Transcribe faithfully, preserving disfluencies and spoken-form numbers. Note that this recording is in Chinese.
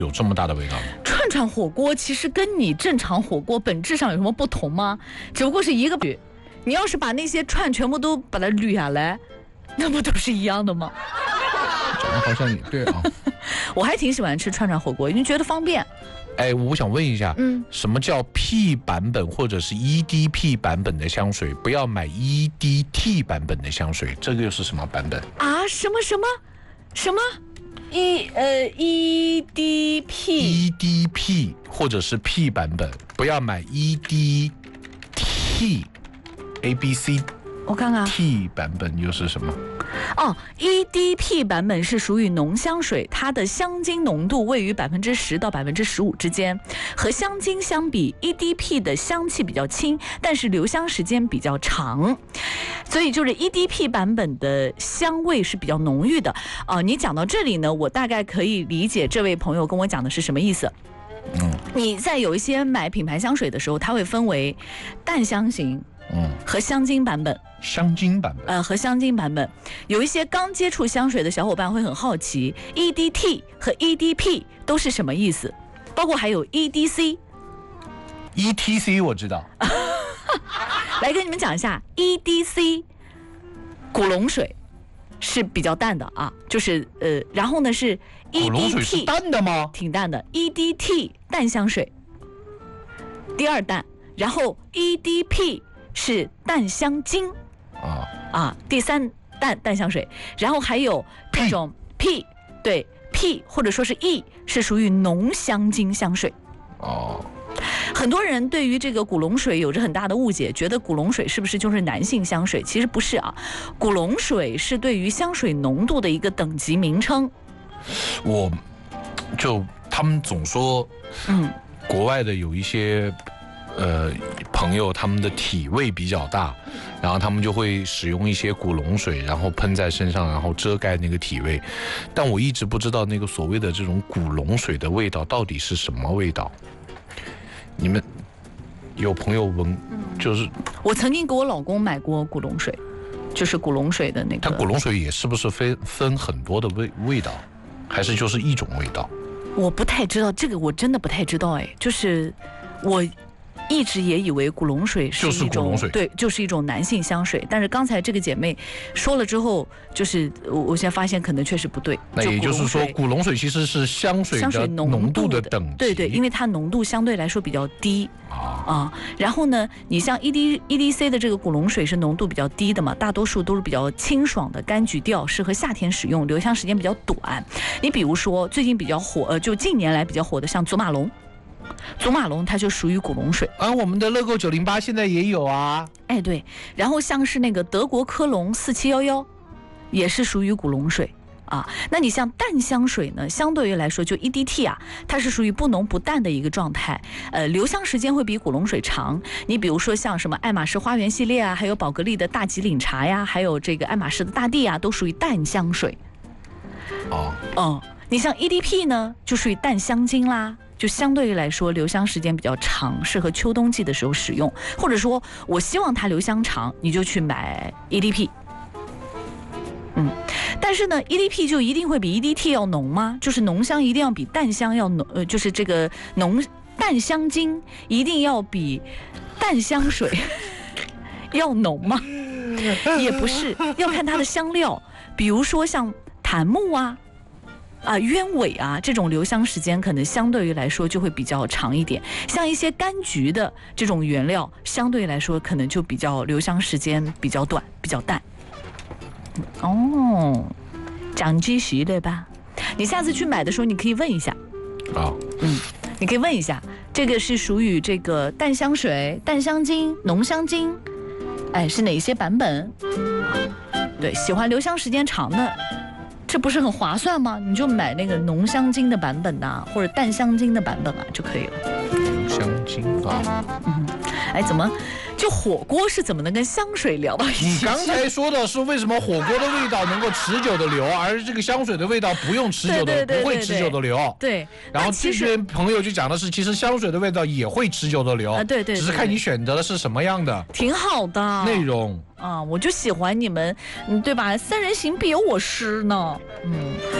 有这么大的味道吗？ 串串火锅其实跟你正常火锅本质上有什么不同吗？只不过是一个捋，你要是把那些串全部都把它捋下来，那不都是一样的吗？ 讲的好像也对啊。 我还挺喜欢吃串串火锅，因为觉得方便。 哎，我想问一下， 嗯， 什么叫 P 版本或者是 E D P 版本的香水？不要买 E D T 版本的香水，这个又是什么版本啊？什么什么什么 E 呃 E D P ？E D P 或者是 P 版本，不要买 E D T A B C。 我看看 T 版本又是什么？ 哦 ，E D P 版本是属于浓香水，它的香精浓度位于百分之十到百分之十五之间。和香精相比 ，E D P 的香气比较轻，但是留香时间比较长，所以就是 E D P 版本的香味是比较浓郁的。啊、呃，你讲到这里呢，我大概可以理解这位朋友跟我讲的是什么意思。 嗯， 你在有一些买品牌香水的时候，它会分为淡香型。 嗯， 和香精版本， 香精版本， 呃，和香精版本，有一些刚接触香水的小伙伴会很好奇 ，E D T 和 E D P 都是什么意思？包括还有 E D C。E T C 我知道， 来跟你们讲一下 E D C， 古龙水是比较淡的啊，就是呃，然后呢是 E D T， 古龙水是淡的吗？ 挺淡的 ，E D T 淡香水，第二淡，然后 E D P。是淡香精啊啊，第三淡淡香水，然后还有这种 P， 对 P 或者说是 E 是属于浓香精香水。 哦， 很多人对于这个古龙水有着很大的误解，觉得古龙水是不是就是男性香水？其实不是啊，古龙水是对于香水浓度的一个等级名称。 我就他们总说， 嗯， 国外的有一些。呃，朋友他们的体味比较大，然后他们就会使用一些古龙水，然后喷在身上，然后遮盖那个体味。但我一直不知道那个所谓的这种古龙水的味道到底是什么味道。你们有朋友闻，就是、嗯、 我曾经给我老公买过古龙水，就是古龙水的那个。 它古龙水也是不是分分很多的味味道，还是就是一种味道？ 我不太知道这个，我真的不太知道哎，就是我。一直也以为古龙水是一种对，就是一种男性香水。但是刚才这个姐妹说了之后，就是我我现在发现可能确实不对。 那也就是说，古龙水其实是香水的浓度的等级， 对对，因为它浓度相对来说比较低啊、呃。然后呢，你像 E D E D C 的这个古龙水是浓度比较低的嘛，大多数都是比较清爽的柑橘调，适合夏天使用，留香时间比较短。你比如说最近比较火，呃，就近年来比较火的像祖马龙。祖马龙它就属于古龙水啊，我们的乐购九零八现在也有啊。 哎，对，然后像是那个德国科隆四七一一，也是属于古龙水啊。那你像淡香水呢，相对于来说就 E D T 啊，它是属于不浓不淡的一个状态，呃，留香时间会比古龙水长。你比如说像什么爱马仕花园系列啊，还有宝格丽的大吉岭茶呀，还有这个爱马仕的大地啊，都属于淡香水。 哦， 嗯，你像 E D P 呢，就属于淡香精啦。就相对于来说留香时间比较长，适合秋冬季的时候使用，或者说我希望它留香长，你就去买 E D P。 嗯，但是呢 E D P 就一定会比 E D T 要浓吗？就是浓香一定要比淡香要浓，呃，就是这个浓淡香精一定要比淡香水要浓吗？也不是，要看它的香料，比如说像檀木啊啊，鸢尾啊，这种留香时间可能相对于来说就会比较长一点。像一些柑橘的这种原料，相对来说可能就比较留香时间比较短，比较淡。哦，长知识了吧？你下次去买的时候，你可以问一下。 哦， 嗯，你可以问一下，这个是属于这个淡香水、淡香精、浓香精，哎，是哪些版本？对，喜欢留香时间长的。这不是很划算吗？你就买那个浓香精的版本呐、啊，或者淡香精的版本啊就可以了。 浓香精啊， 嗯，哎，怎么就火锅是怎么能跟香水聊到一起？ 你刚才说的是为什么火锅的味道能够持久的留，而这个香水的味道不用持久的， 对对对对对不会持久的留。 对。 然后这边朋友就讲的是，其实香水的味道也会持久的留啊， 对 对, 对, 对， 只是看你选择的是什么样的， 挺好的内容。 啊，我就喜欢你们，嗯，对吧？三人行必有我师呢，嗯。